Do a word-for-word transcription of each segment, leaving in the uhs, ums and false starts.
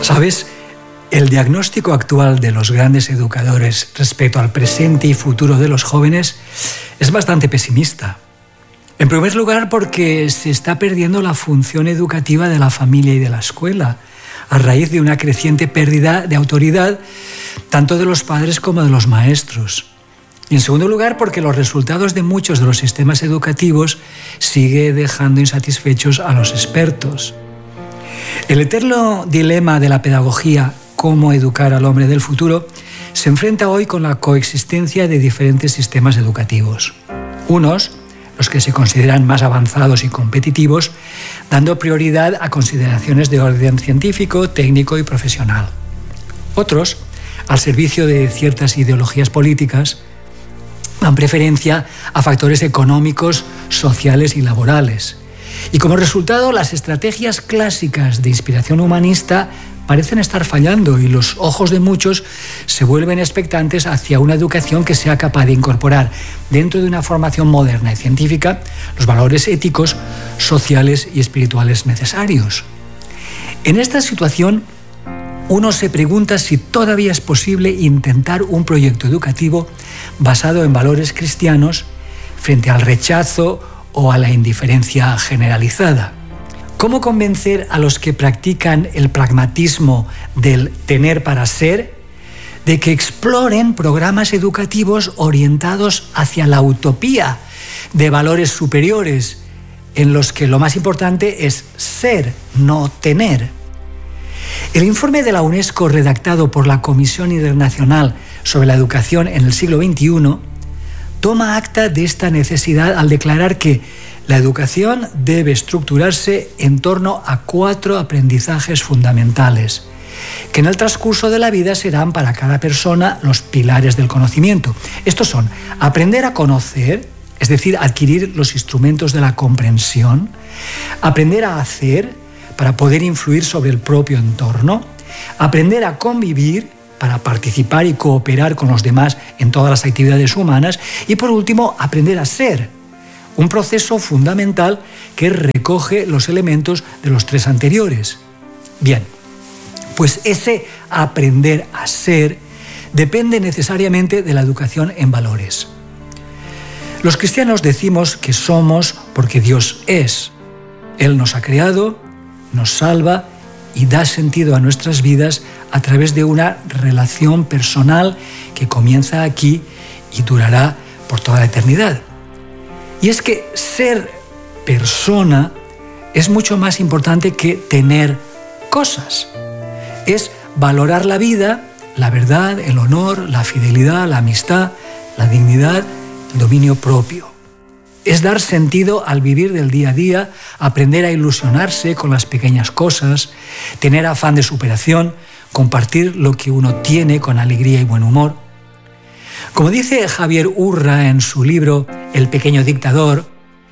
¿Sabes? El diagnóstico actual de los grandes educadores respecto al presente y futuro de los jóvenes es bastante pesimista. En primer lugar, porque se está perdiendo la función educativa de la familia y de la escuela, a raíz de una creciente pérdida de autoridad tanto de los padres como de los maestros. Y en segundo lugar, porque los resultados de muchos de los sistemas educativos sigue dejando insatisfechos a los expertos. El eterno dilema de la pedagogía, cómo educar al hombre del futuro, se enfrenta hoy con la coexistencia de diferentes sistemas educativos. Unos, los que se consideran más avanzados y competitivos, dando prioridad a consideraciones de orden científico, técnico y profesional. Otros, al servicio de ciertas ideologías políticas, dan preferencia a factores económicos, sociales y laborales. Y como resultado, las estrategias clásicas de inspiración humanista parecen estar fallando y los ojos de muchos se vuelven expectantes hacia una educación que sea capaz de incorporar dentro de una formación moderna y científica los valores éticos, sociales y espirituales necesarios. En esta situación, uno se pregunta si todavía es posible intentar un proyecto educativo basado en valores cristianos frente al rechazo o a la indiferencia generalizada. ¿Cómo convencer a los que practican el pragmatismo del tener para ser de que exploren programas educativos orientados hacia la utopía de valores superiores, en los que lo más importante es ser, no tener? El informe de la UNESCO redactado por la Comisión Internacional sobre la Educación en el siglo veintiuno toma acta de esta necesidad al declarar que la educación debe estructurarse en torno a cuatro aprendizajes fundamentales, que en el transcurso de la vida serán para cada persona los pilares del conocimiento. Estos son aprender a conocer, es decir, adquirir los instrumentos de la comprensión, aprender a hacer para poder influir sobre el propio entorno, aprender a convivir para participar y cooperar con los demás en todas las actividades humanas y, por último, aprender a ser, un proceso fundamental que recoge los elementos de los tres anteriores. Bien, pues ese aprender a ser depende necesariamente de la educación en valores. Los cristianos decimos que somos porque Dios es. Él nos ha creado, nos salva y da sentido a nuestras vidas a través de una relación personal que comienza aquí y durará por toda la eternidad. Y es que ser persona es mucho más importante que tener cosas. Es valorar la vida, la verdad, el honor, la fidelidad, la amistad, la dignidad, el dominio propio. Es dar sentido al vivir del día a día, aprender a ilusionarse con las pequeñas cosas, tener afán de superación, compartir lo que uno tiene con alegría y buen humor. Como dice Javier Urra en su libro El pequeño dictador,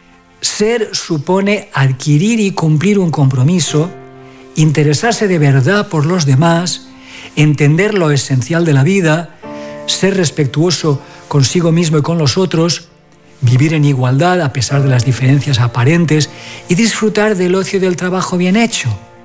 ser supone adquirir y cumplir un compromiso, interesarse de verdad por los demás, entender lo esencial de la vida, ser respetuoso consigo mismo y con los otros, vivir en igualdad a pesar de las diferencias aparentes y disfrutar del ocio y del trabajo bien hecho.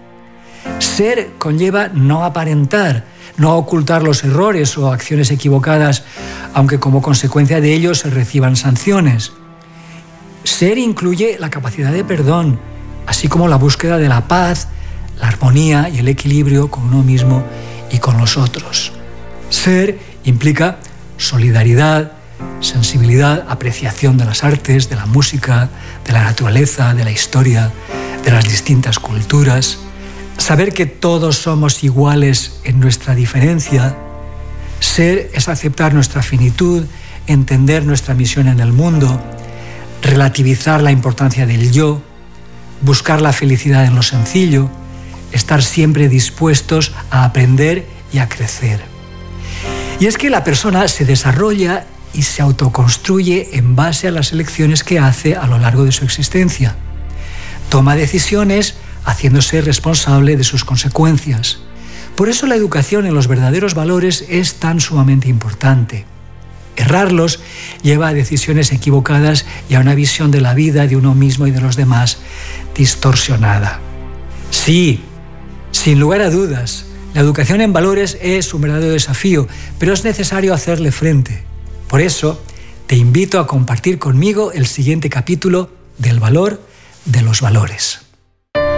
Ser conlleva no aparentar, no ocultar los errores o acciones equivocadas, aunque como consecuencia de ello se reciban sanciones. Ser incluye la capacidad de perdón, así como la búsqueda de la paz, la armonía y el equilibrio con uno mismo y con los otros. Ser implica solidaridad, sensibilidad, apreciación de las artes, de la música, de la naturaleza, de la historia, de las distintas culturas. Saber que todos somos iguales en nuestra diferencia. Ser es aceptar nuestra finitud, entender nuestra misión en el mundo, relativizar la importancia del yo, buscar la felicidad en lo sencillo, estar siempre dispuestos a aprender y a crecer. Y es que la persona se desarrolla y se autoconstruye en base a las elecciones que hace a lo largo de su existencia. Toma decisiones haciéndose responsable de sus consecuencias. Por eso la educación en los verdaderos valores es tan sumamente importante. Errarlos lleva a decisiones equivocadas y a una visión de la vida, de uno mismo y de los demás distorsionada. Sí, sin lugar a dudas, La educación en valores es un verdadero desafío, pero es necesario hacerle frente. Por eso, te invito a compartir conmigo el siguiente capítulo del valor de los valores.